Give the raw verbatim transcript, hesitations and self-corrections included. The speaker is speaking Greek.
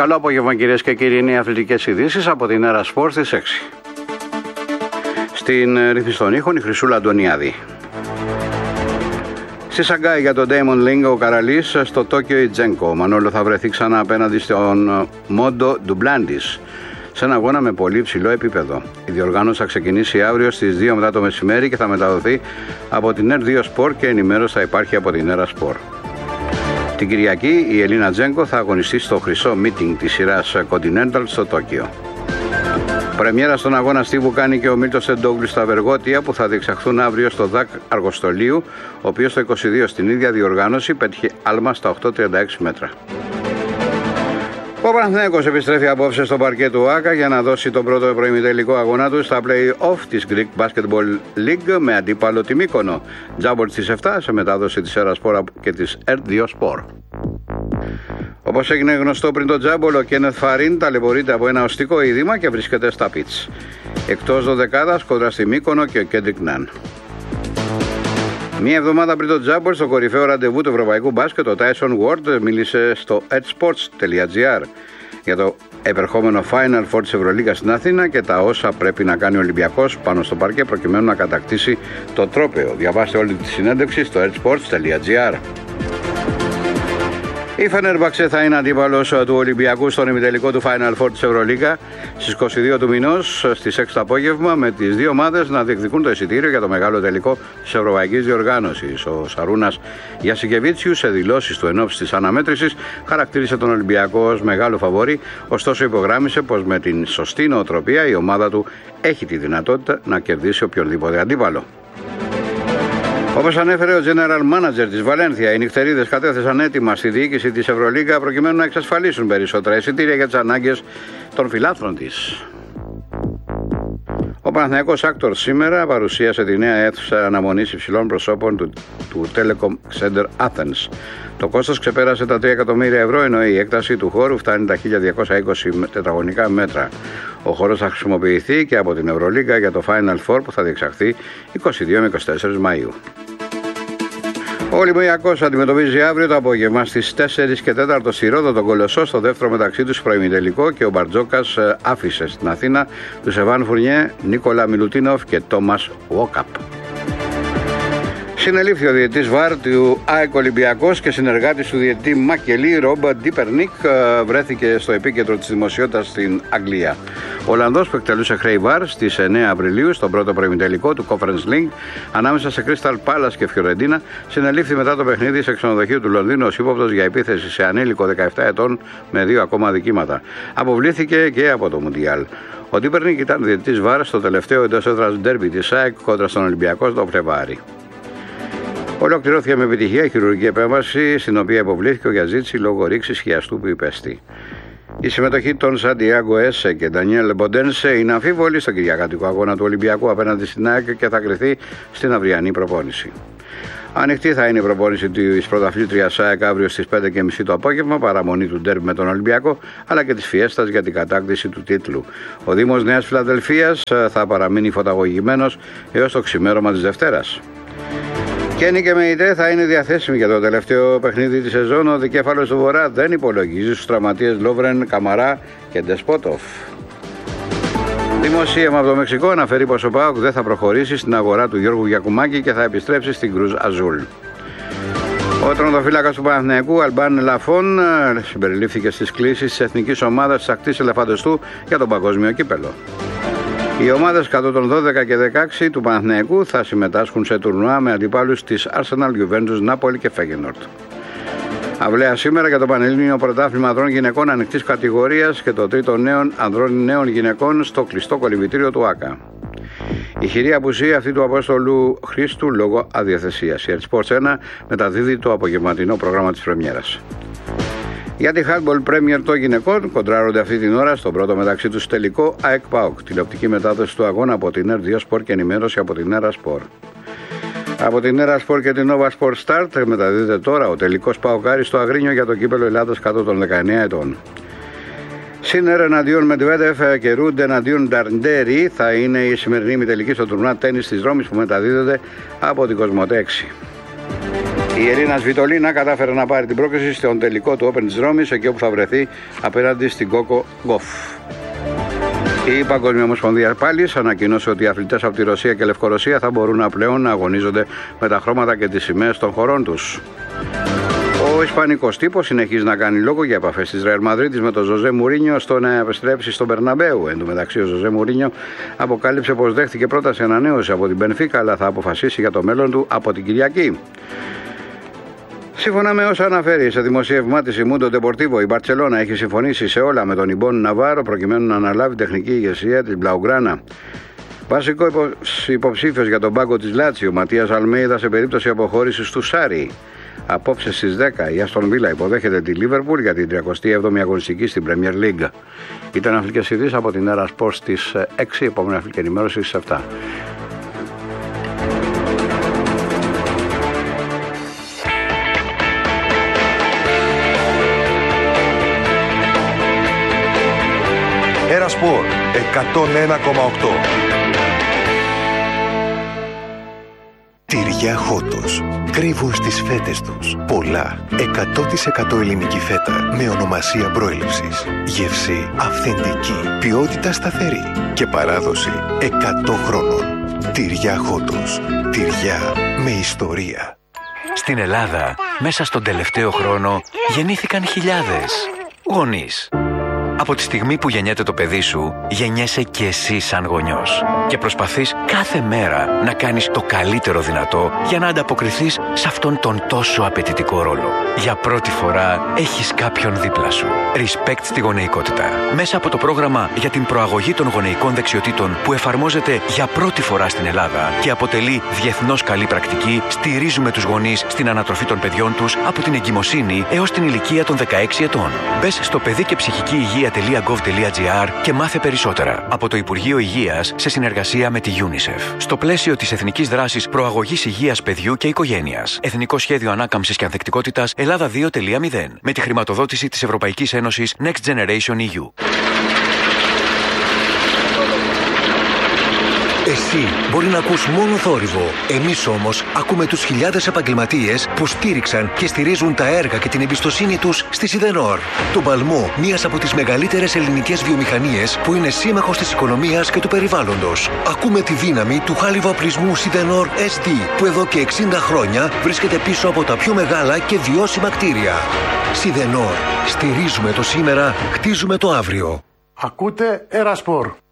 Καλό απόγευμα, κυρίες και κύριοι. Είναι οι αθλητικές ειδήσεις από την Έρα Σπορ στις έξι. Στην ρύθμιση των ήχων η Χρυσούλα Αντωνιάδη. Στη Σαγκάη για τον Ντέιμον Λίνγκ ο Καραλής, στο Τόκιο η Τζένκο. Ο Μανόλο θα βρεθεί ξανά απέναντι στον Μόντο Ντουμπλάντις σε ένα αγώνα με πολύ υψηλό επίπεδο. Η διοργάνωση θα ξεκινήσει αύριο στις δύο μετά το μεσημέρι και θα μεταδοθεί από την Ερ δύο Sport και ενημέρωση θα υπάρχει από την Έρα Sport. Την Κυριακή η Ελίνα Τζένκο θα αγωνιστεί στο χρυσό meeting της σειράς Continental στο Τόκιο. Πρεμιέρα στον αγώνα στίβου κάνει και ο Μίλτος Εντόγλου στα Βεργότια που θα διεξαχθούν αύριο στο ΔΑΚ Αργοστολίου, ο οποίος το είκοσι δύο στην ίδια διοργάνωση πέτυχε άλμα στα οκτώ τριάντα έξι μέτρα. Ο Παναθηναϊκός επιστρέφει απόψε στο παρκέ του ΆΚΑ για να δώσει τον πρώτο προημιτελικό αγώνα του στα play-off της Greek Basketball League με αντίπαλο τη Μύκονο. Τζάμπολ στις επτά σε μετάδοση της Έρα Σπορ και της Ερ δύο Sport. Όπως έγινε γνωστό πριν το Τζάμπολ, ο Κένεθ Φαρίν ταλαιπωρείται από ένα οστικό είδημα και βρίσκεται στα πιτς. Εκτός δωδεκάδας κοντά στη Μύκονο και ο Κέντρικ Ναν. Μία εβδομάδα πριν το Τζάμπολ, στο κορυφαίο ραντεβού του ευρωπαϊκού μπάσκετ, ο Tyson Ward μίλησε στο edsports τελεία gr για το επερχόμενο Final Four της Ευρωλίγκας στην Αθήνα και τα όσα πρέπει να κάνει ο Ολυμπιακός πάνω στο παρκέ προκειμένου να κατακτήσει το τρόπαιο. Διαβάστε όλη τη συνέντευξη στο edsports τελεία gr. Η Φενέρμπαξε θα είναι αντίπαλος του Ολυμπιακού στον ημιτελικό του Final Four της Ευρωλίγκα στις είκοσι δύο του μηνός στις έξι το απόγευμα, με τις δύο ομάδες να διεκδικούν το εισιτήριο για το μεγάλο τελικό της Ευρωπαϊκής Διοργάνωσης. Ο Σαρούνας Γιασικεβίτσιου σε δηλώσεις του ενόψει της αναμέτρησης χαρακτήρισε τον Ολυμπιακό ως μεγάλο φαβορί, ωστόσο υπογράμμισε πως με την σωστή νοοτροπία η ομάδα του έχει τη δυνατότητα να κερδίσει οποιονδήποτε αντίπαλο. Όπως ανέφερε ο General Manager της Βαλένθια, οι νυχτερίδες κατέθεσαν έτοιμα στη διοίκηση της Ευρωλίγκα προκειμένου να εξασφαλίσουν περισσότερα εισιτήρια για τις ανάγκες των φιλάθλων της. Ο Παναθηναϊκός Άκτορ σήμερα παρουσίασε τη νέα αίθουσα αναμονής υψηλών προσώπων του, του Telecom Center Athens. Το κόστος ξεπέρασε τα τρία εκατομμύρια ευρώ, ενώ η έκταση του χώρου φτάνει τα χίλια διακόσια είκοσι τετραγωνικά μέτρα. Ο χώρος θα χρησιμοποιηθεί και από την Ευρωλίγκα για το Final Four που θα διεξαχθεί είκοσι δύο με είκοσι τέσσερα Μαΐου. Ο Ολυμπιακός αντιμετωπίζει αύριο το απόγευμα στις τέσσερις και τέσσερα στη Ρόδο τον Κολοσσό στο δεύτερο μεταξύ τους προημιτελικό και ο Μπαρτζόκας άφησε στην Αθήνα τους Εβάν Φουρνιέ, Νίκολα Μιλουτίνοφ και Τόμας Βόκαπ. Συνελήφθη ο διαιτητής βαρ του ΑΕΚ Ολυμπιακός και συνεργάτης του διαιτητή Μακελή, Ρόμπα Ντίπερνικ, βρέθηκε στο επίκεντρο της δημοσιότητας στην Αγγλία. Ο Ολλανδός που εκτελούσε χρέη βαρ στις εννέα Απριλίου στον πρώτο προημιτελικό του Conference League ανάμεσα σε Crystal Palace και Φιωρεντίνα συνελήφθη μετά το παιχνίδι σε ξενοδοχείο του Λονδίνου ως ύποπτος για επίθεση σε ανήλικο δεκαεπτά ετών με δύο ακόμα αδικήματα. Αποβλήθηκε και από το Μουντιάλ. Ο Ντίπερνικ ήταν διαιτητής βαρ στο τελευταίο εντός έδρας ντέρμπι της ΑΕΚ κόντρα στον Ολυμπιακό το Φλεβάρι. Ολοκληρώθηκε με επιτυχία η χειρουργική επέμβαση, στην οποία υποβλήθηκε ο Γιαζίτσι λόγω ρήξης χιαστού που υπέστη. Η συμμετοχή των Σαντιάγκο Έσε και Ντανιέλ Μποντένσε είναι αμφίβολη στον κυριακάτικο αγώνα του Ολυμπιακού απέναντι στην ΑΕΚ και θα κριθεί στην αυριανή προπόνηση. Ανοιχτή θα είναι η προπόνηση της πρωταθλήτριας ΑΕΚ αύριο στις πέντε και μισή το απόγευμα, παραμονή του ντέρμπι με τον Ολυμπιακό αλλά και της φιέστας για την κατάκτηση του τίτλου. Ο Δήμος Νέας Φιλαδελφίας θα παραμείνει φωταγωγημένος έως το ξημέρωμα της Δευτέρας. Κένι και Μεϊτέ θα είναι διαθέσιμοι για το τελευταίο παιχνίδι της σεζόν. Ο δικέφαλος του Βορρά δεν υπολογίζει στους τραυματίες Λόβρεν, Καμαρά και Ντεσπότοφ. Δημοσίευμα από το Μεξικό αναφέρει πως ο ΠΑΟΚ δεν θα προχωρήσει στην αγορά του Γιώργου Γιακουμάκη και θα επιστρέψει στην Κρουζ Αζούλ. Ο τερματοφύλακας του Παναθηναϊκού, Αλμπάν Λαφών, συμπεριλήφθηκε στις κλήσεις της εθνικής ομάδας της ακτής Ελεφαντοστού για τον παγκόσμιο κύπελο. Οι ομάδες κάτω των δώδεκα και δεκαέξι του Παναθηναϊκού θα συμμετάσχουν σε τουρνουά με αντιπάλους της Arsenal, Juventus, Νάπολη και Φέγενορτ. Αυλαία σήμερα για το Πανελλήνιο Πρωτάθλημα Ανδρών Γυναικών ανοιχτής κατηγορίας και το τρίτο νέων ανδρών νέων γυναικών στο κλειστό κολυμβητήριο του ΆΚΑ. Η χειρή απουσία αυτή του Απόστολου Χρήστου λόγω αδιαθεσίας. Η Sports ένα μεταδίδει το απογευματινό πρόγραμμα της πρεμιέρας. Για τη Handball Premier των γυναικών κοντράρονται αυτή την ώρα στον πρώτο μεταξύ τους τελικό ΑΕΚ ΠΑΟΚ. Τηλεοπτική μετάδοση του αγώνα από την Ερ δύο Sport και ενημέρωση από την Έρα Sport. Από την Έρα Sport και την Nova Sport Start μεταδίδεται τώρα ο τελικός ΠΑΟΚ στο Αγρίνιο για το κύπελο Ελλάδας κάτω των δεκαεννέα ετών. Σίνερ εναντίον Μετβέντεφ και Ρούντ εναντίον Νταρντέρι θα είναι η σημερινή ημιτελική στο τουρνουά τένις της Ρώμης που μεταδίδεται από την Κοσμοτέ έξι. Η Ελίνα Σβιτολίνα κατάφερε να πάρει την πρόκριση στον τελικό του Open της Ρώμης, εκεί όπου θα βρεθεί απέναντι στην Κόκο Γκοφ. Η Παγκόσμια Ομοσπονδία Πάλης ανακοινώσε ότι οι αθλητές από τη Ρωσία και Λευκορωσία θα μπορούν πλέον να αγωνίζονται με τα χρώματα και τις σημαίες των χωρών τους. Ο Ισπανικός τύπος συνεχίζει να κάνει λόγο για επαφές της Ρεάλ Μαδρίτης με τον Ζωζέ Μουρίνιο στο να επιστρέψει στον Μπερναμπέου. Εν τω μεταξύ, ο Ζωζέ Μουρίνιο αποκάλυψε πως δέχτηκε πρόταση ανανέωση από την Μπενφίκα, αλλά θα αποφασίσει για το μέλλον του από την Κυριακή. Σύμφωνα με όσα αναφέρει σε δημοσίευμά της η Mundo Deportivo, η Μπαρτσελώνα έχει συμφωνήσει σε όλα με τον Ιμπόν Ναβάρο προκειμένου να αναλάβει τεχνική ηγεσία της Μπλαουγκράνα. Βασικό υποψήφιος για τον πάγκο της Λάτσιο, Ματίας Αλμέιδα, σε περίπτωση αποχώρησης του Σάρι. Απόψε στις δέκα η Άστον Βίλα υποδέχεται τη Λίβερπουλ για την τριακοστή έβδομη αγωνιστική στην Premier League. Ήταν αθλητικές ειδήσεις από την Era Sports στις έξι, επόμενη αθλητική ενημέρωση στις επτά. Era Sport εκατόν ένα κόμμα οκτώ. Τυριά Χότος κρύβουν στις φέτες τους πολλά εκατό τοις εκατό ελληνική φέτα με ονομασία προέλευσης, γεύση αυθεντική, ποιότητα σταθερή και παράδοση εκατό χρόνων. Τυριά Χότος, τυριά με ιστορία. Στην Ελλάδα, μέσα στον τελευταίο χρόνο, γεννήθηκαν χιλιάδες γονείς. Από τη στιγμή που γεννιέται το παιδί σου, γεννιέσαι και εσύ σαν γονιός. Και προσπαθείς κάθε μέρα να κάνεις το καλύτερο δυνατό για να ανταποκριθείς σε αυτόν τον τόσο απαιτητικό ρόλο. Για πρώτη φορά έχεις κάποιον δίπλα σου. Respect στη γονεϊκότητα. Μέσα από το πρόγραμμα για την προαγωγή των γονεϊκών δεξιοτήτων που εφαρμόζεται για πρώτη φορά στην Ελλάδα και αποτελεί διεθνώς καλή πρακτική, στηρίζουμε τους γονείς στην ανατροφή των παιδιών τους από την εγκυμοσύνη έως την ηλικία των δεκαέξι ετών. Μπες στο παιδί και ψυχική υγεία τελεία γκοβ τελεία τζι άρ και μάθε περισσότερα. Από το Υπουργείο Υγείας σε συνεργασία με τη UNICEF. Στο πλαίσιο της Εθνικής Δράσης Προαγωγής Υγείας Παιδιού και Οικογένειας. Εθνικό Σχέδιο Ανάκαμψης και Ανθεκτικότητας Ελλάδα δύο τελεία μηδέν. Με τη χρηματοδότηση της Ευρωπαϊκής Ένωσης Next Generation ι γιου. Εσύ μπορεί να ακούς μόνο θόρυβο. Εμείς όμως ακούμε τους χιλιάδες επαγγελματίες που στήριξαν και στηρίζουν τα έργα και την εμπιστοσύνη τους στη Σιδενόρ. Τον παλμό μιας από τις μεγαλύτερες ελληνικές βιομηχανίες που είναι σύμμαχος της οικονομίας και του περιβάλλοντος. Ακούμε τη δύναμη του χάλιβα-οπλισμού Σιδενόρ ες ντι που εδώ και εξήντα χρόνια βρίσκεται πίσω από τα πιο μεγάλα και βιώσιμα κτίρια. Σιδενόρ. Στηρίζουμε το σήμερα, χτίζουμε το αύριο. Ακούτε Era Sport.